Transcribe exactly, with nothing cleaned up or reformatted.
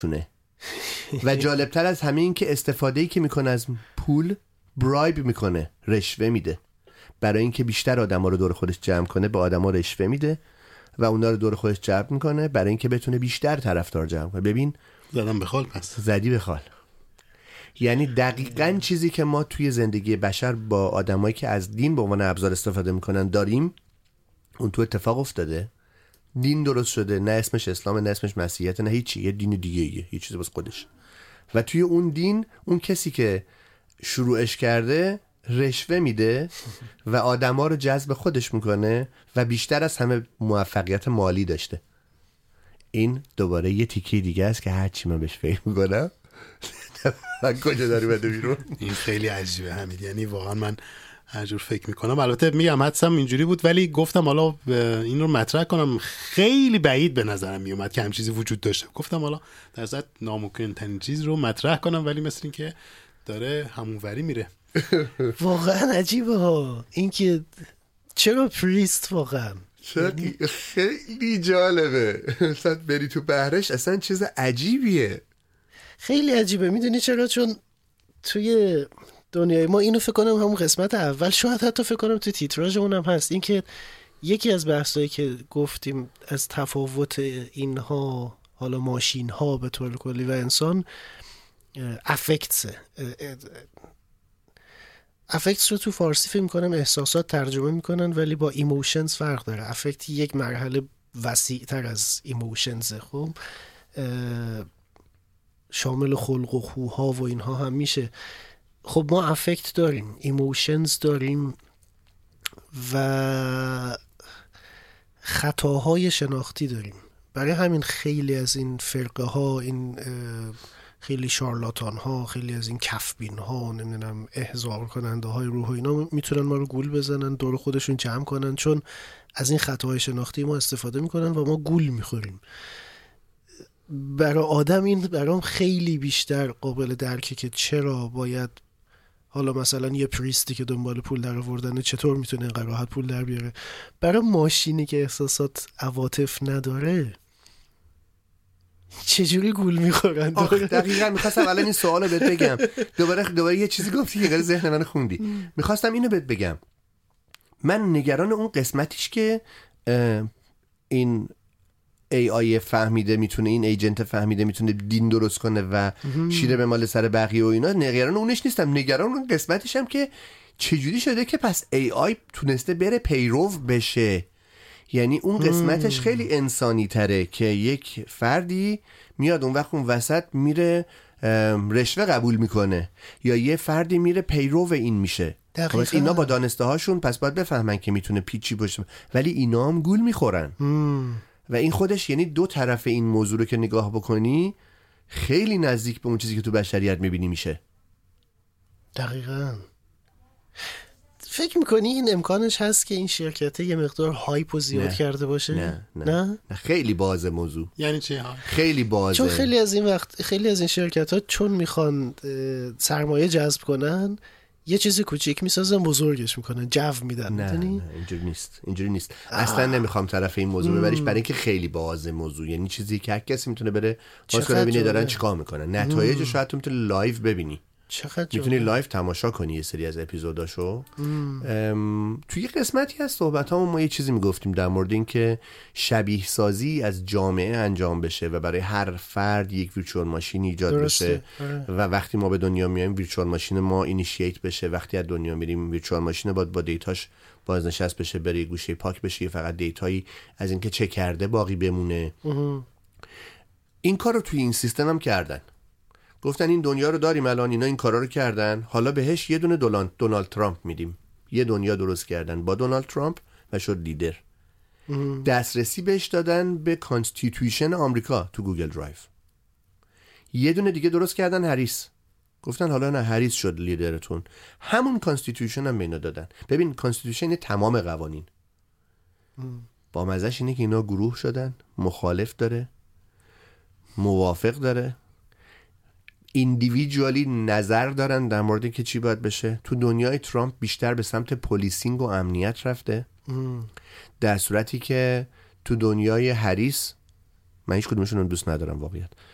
تونه. و جالبتر از همه این که استفاده‌ای که میکنه از پول، برایب میکنه، رشوه میده. برای اینکه بیشتر آدما رو دور خودش جمع کنه به آدما رشوه میده و اونا رو دور خودش جمع میکنه برای اینکه بتونه بیشتر طرفدار جمع کنه. ببین زدم به خال، پس زدی به خال. یعنی دقیقاً چیزی که ما توی زندگی بشر با آدمایی که از دین به عنوان ابزار استفاده میکنن داریم، اون تو اتفاق افتاده. دین درست شده، نه اسمش اسلام نه اسمش مسیحیت نه هیچی، یه دین دیگه ایه، یه چیزی واسه خودش. و توی اون دین اون کسی که شروعش کرده رشوه میده و آدما رو جذب خودش میکنه و بیشتر از همه موفقیت مالی داشته. این دوباره یه تیکه دیگه است که هرچی من بهش فکر میکنم من کجا داری بده بیرون. این خیلی عجیبه حمید، یعنی واقعا من هر جور فکر میکنم، البته میگم حدسم اینجوری بود ولی گفتم حالا این رو مطرح کنم، خیلی بعید به نظرم میومد که هم چیزی وجود داشته. گفتم حالا در ضمن ناممکن ترین چیز رو مطرح کنم ولی مثل این که داره همونوری میره. واقعا عجیبه ها این که چرا پریست، واقعا خیلی جالبه. مثلا بری تو بحرش اصلا چیز عجیبیه، خیلی عجیبه. میدونی چرا؟ چون توی دنیای ما اینو فکر کنم همون قسمت اول، شاید حتی فکر کنم تو تیتراژ اونم هست، این که یکی از بحثایی که گفتیم از تفاوت اینها، حالا ماشین ها به طور کلی و انسان، افکتسه. افکتس رو تو فارسی فکر میکنم احساسات ترجمه میکنن ولی با ایموشنز فرق داره. افکت یک مرحله وسیع تر از ایموشنزه. خب شامل خلق و خوها و اینها هم میشه. خب ما افکت داریم، ایموشنز داریم و خطاهای شناختی داریم. برای همین خیلی از این فرقه ها، این خیلی شارلاتان ها، خیلی از این کفبین ها، نمیدونم احضار کننده های روح و اینا میتونن ما رو گول بزنن، دور خودشون جمع کنن، چون از این خطاهای شناختی ما استفاده میکنن و ما گول میخوریم. برای آدم این برام خیلی بیشتر قابل درکه که چرا باید، حالا مثلا یه پریستی که دنبال پول در آوردنه چطور میتونه اینقدر راحت پول در بیاره. برای ماشینی که احساسات عواطف نداره چجوری گول میخورن؟ دقیقاً میخواستم الان این سوالو بهت بگم. دوباره دوباره یه چیزی گفتی که غیر ذهن من خوندی. میخواستم اینو بهت بگم. من نگران اون قسمتیش که این ای آی فهمیده میتونه، این ایجنت فهمیده میتونه دین درست کنه و شیره به مال سر بقیه و اینا، نگران اونش نیستم. نگران اون قسمتیشم که چجوری شده که پس ای آی تونسته بره پیرو بشه. یعنی اون قسمتش خیلی انسانی تره که یک فردی میاد اون وقت اون وسط میره رشوه قبول میکنه یا یه فردی میره پیرو این میشه. پس اینا با دانسته هاشون پس باید بفهمن که میتونه پیچی باشه، ولی اینا هم گول میخورن. و این خودش یعنی دو طرف این موضوع رو که نگاه بکنی خیلی نزدیک به اون چیزی که تو بشریت میبینی میشه. دقیقاً. فکر میکنی این امکانش هست که این شرکت یه مقدار هایپ و زیاد نه. کرده باشه؟ نه نه, نه؟ نه. خیلی بازه موضوع. یعنی چی ها؟ خیلی بازه. چون خیلی از این وقت خیلی از این شرکت ها چون میخوان سرمایه جذب کنن یه چیزی کوچیک میسازن بزرگش میکنن، جو میدن. نه, نه اینجوری نیست، اینجوری نیست. اصلا نمیخوام طرف این موضوع ببریش، برای اینکه خیلی بازه موضوع. یعنی چیزی که هر کسی میتونه بره باز کنه ببینه دارن چیکار میکنن. نتایجش شاید تو میتونی لایو ببینی. میتونی لایو تماشا کنی یه سری از اپیزوداشو. توی قسمتی از صحبتامون ما یه چیزی میگفتیم در مورد این که شبیه سازی از جامعه انجام بشه و برای هر فرد یک ویرچوال ماشین ایجاد بشه و وقتی ما به دنیا میایم ویرچوال ماشین ما اینیشییت بشه. وقتی از دنیا میریم ویرچوال ماشین باید با دیتاش بازنشست بشه، بره گوشه پاک بشه، فقط دیتایی از اینکه چه کرده باقی بمونه. این کار رو توی این سیستم هم کردن. گفتن این دنیا رو داریم الان، اینا این کارا رو کردن، حالا بهش یه دونه دونالد دونالد ترامپ میدیم. یه دنیا درست کردن با دونالد ترامپ و شد لیدر. دسترسی بهش دادن به کانستیتوشن آمریکا تو گوگل درایو. یه دونه دیگه درست کردن هریس. گفتن حالا نه هریس شد لیدرتون. همون کانستیتوشن هم بینا دادن. ببین کانستیتوشن تمام قوانین. با مزهش اینه که اینا گروه شدن، مخالف داره، موافق داره، ایندیویدوالی نظر دارن در مورد که چی باید بشه. تو دنیای ترامپ بیشتر به سمت پلیسینگ و امنیت رفته، در صورتی که تو دنیای هریس من هیچ کدومشون رو دوست ندارم واقعیت.